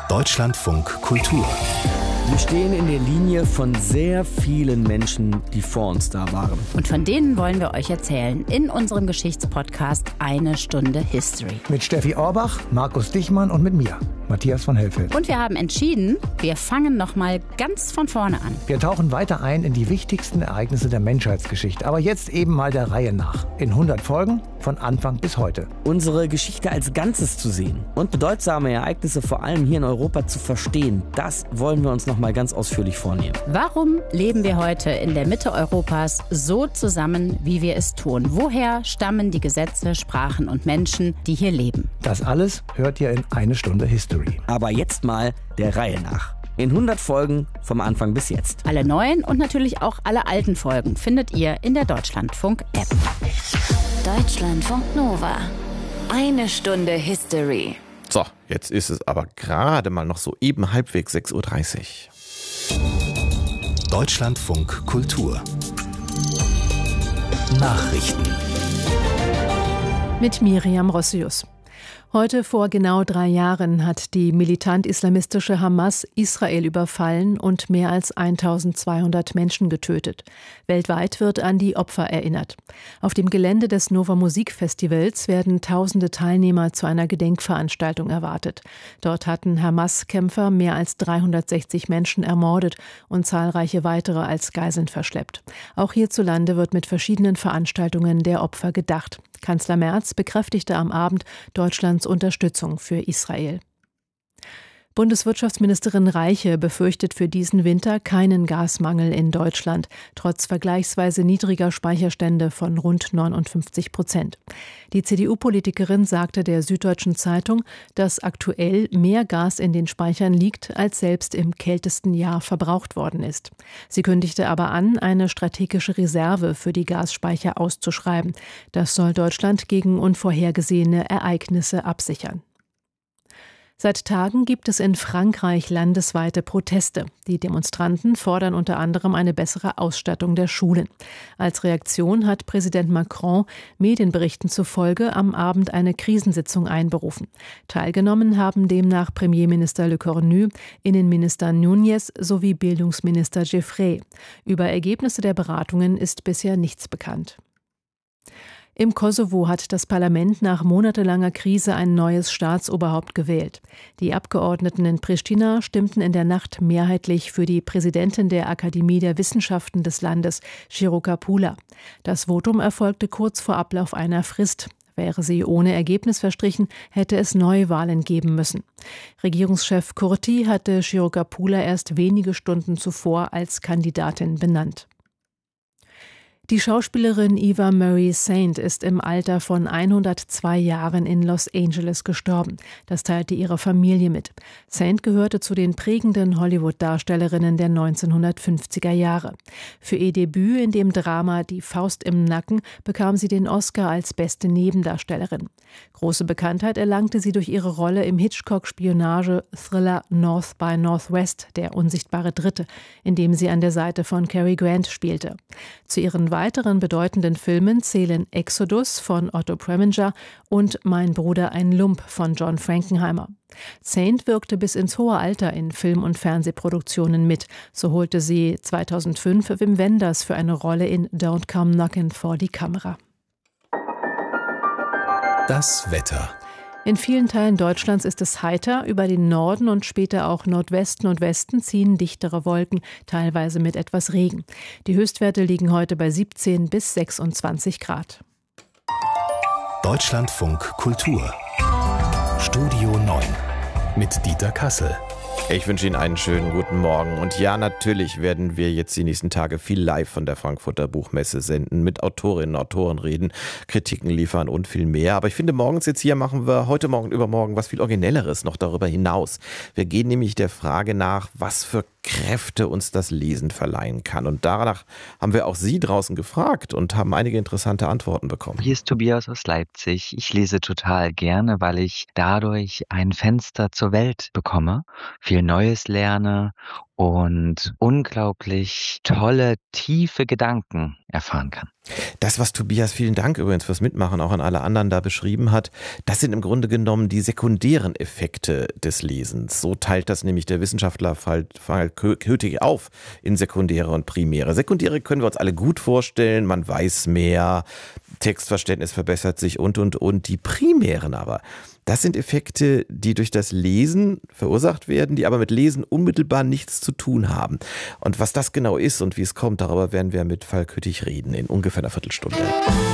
Deutschlandfunk Kultur. Wir stehen in der Linie von sehr vielen Menschen, die vor uns da waren. Und von denen wollen wir euch erzählen in unserem Geschichtspodcast Eine Stunde History. Mit Steffi Orbach, Markus Dichmann und mit mir, Matthias von Hellfeld. Und wir haben entschieden, wir fangen nochmal ganz von vorne an. Wir tauchen weiter ein in die wichtigsten Ereignisse der Menschheitsgeschichte. Aber jetzt eben mal der Reihe nach. In 100 Folgen, von Anfang bis heute. Unsere Geschichte als Ganzes zu sehen und bedeutsame Ereignisse vor allem hier in Europa zu verstehen, das wollen wir uns nochmal ganz ausführlich vornehmen. Warum leben wir heute in der Mitte Europas so zusammen, wie wir es tun? Woher stammen die Gesetze, Sprachen und Menschen, die hier leben? Das alles hört ihr in Eine Stunde History. Aber jetzt mal der Reihe nach. In 100 Folgen vom Anfang bis jetzt. Alle neuen und natürlich auch alle alten Folgen findet ihr in der Deutschlandfunk-App. Deutschlandfunk Nova. Eine Stunde History. So, jetzt ist es aber gerade mal noch so eben halbwegs 6:30 Uhr. Deutschlandfunk Kultur. Nachrichten. Mit Miriam Rossius. Heute vor genau 3 Jahren hat die militant-islamistische Hamas Israel überfallen und mehr als 1200 Menschen getötet. Weltweit wird an die Opfer erinnert. Auf dem Gelände des Nova Musikfestivals werden tausende Teilnehmer zu einer Gedenkveranstaltung erwartet. Dort hatten Hamas-Kämpfer mehr als 360 Menschen ermordet und zahlreiche weitere als Geiseln verschleppt. Auch hierzulande wird mit verschiedenen Veranstaltungen der Opfer gedacht. Kanzler Merz bekräftigte am Abend Deutschlands Unterstützung für Israel. Bundeswirtschaftsministerin Reiche befürchtet für diesen Winter keinen Gasmangel in Deutschland, trotz vergleichsweise niedriger Speicherstände von rund 59%. Die CDU-Politikerin sagte der Süddeutschen Zeitung, dass aktuell mehr Gas in den Speichern liegt, als selbst im kältesten Jahr verbraucht worden ist. Sie kündigte aber an, eine strategische Reserve für die Gasspeicher auszuschreiben. Das soll Deutschland gegen unvorhergesehene Ereignisse absichern. Seit Tagen gibt es in Frankreich landesweite Proteste. Die Demonstranten fordern unter anderem eine bessere Ausstattung der Schulen. Als Reaktion hat Präsident Macron Medienberichten zufolge am Abend eine Krisensitzung einberufen. Teilgenommen haben demnach Premierminister Le Cornu, Innenminister Núñez sowie Bildungsminister Giffray. Über Ergebnisse der Beratungen ist bisher nichts bekannt. Im Kosovo hat das Parlament nach monatelanger Krise ein neues Staatsoberhaupt gewählt. Die Abgeordneten in Pristina stimmten in der Nacht mehrheitlich für die Präsidentin der Akademie der Wissenschaften des Landes, Široka Pula. Das Votum erfolgte kurz vor Ablauf einer Frist. Wäre sie ohne Ergebnis verstrichen, hätte es Neuwahlen geben müssen. Regierungschef Kurti hatte Široka Pula erst wenige Stunden zuvor als Kandidatin benannt. Die Schauspielerin Eva Marie Saint ist im Alter von 102 Jahren in Los Angeles gestorben. Das teilte ihre Familie mit. Saint gehörte zu den prägenden Hollywood-Darstellerinnen der 1950er Jahre. Für ihr Debüt in dem Drama Die Faust im Nacken bekam sie den Oscar als beste Nebendarstellerin. Große Bekanntheit erlangte sie durch ihre Rolle im Hitchcock-Spionage-Thriller North by Northwest, der unsichtbare Dritte, in dem sie an der Seite von Cary Grant spielte. Zu ihren weiteren bedeutenden Filmen zählen Exodus von Otto Preminger und Mein Bruder ein Lump von John Frankenheimer. Saint wirkte bis ins hohe Alter in Film- und Fernsehproduktionen mit. So holte sie 2005 Wim Wenders für eine Rolle in Don't Come Knockin' vor die Kamera. Das Wetter. In vielen Teilen Deutschlands ist es heiter. Über den Norden und später auch Nordwesten und Westen ziehen dichtere Wolken, teilweise mit etwas Regen. Die Höchstwerte liegen heute bei 17 bis 26 Grad. Deutschlandfunk Kultur. Studio 9 mit Dieter Kassel. Ich wünsche Ihnen einen schönen guten Morgen. Und ja, natürlich werden wir jetzt die nächsten Tage viel live von der Frankfurter Buchmesse senden, mit Autorinnen und Autoren reden, Kritiken liefern und viel mehr. Aber ich finde, morgens jetzt hier machen wir heute Morgen, übermorgen was viel Originelleres noch darüber hinaus. Wir gehen nämlich der Frage nach, was für Kräfte uns das Lesen verleihen kann. Und danach haben wir auch Sie draußen gefragt und haben einige interessante Antworten bekommen. Hier ist Tobias aus Leipzig. Ich lese total gerne, weil ich dadurch ein Fenster zur Welt bekomme, viel Neues lerne und unglaublich tolle, tiefe Gedanken erfahren kann. Das, was Tobias, vielen Dank übrigens fürs Mitmachen, auch an alle anderen da beschrieben hat, das sind im Grunde genommen die sekundären Effekte des Lesens. So teilt das nämlich der Wissenschaftler Falk Hötig auf in sekundäre und primäre. Sekundäre können wir uns alle gut vorstellen, man weiß mehr, Textverständnis verbessert sich und. Die primären aber, das sind Effekte, die durch das Lesen verursacht werden, die aber mit Lesen unmittelbar nichts zu tun haben. Und was das genau ist und wie es kommt, darüber werden wir mit Falk Hötig reden in ungefähr einer Viertelstunde.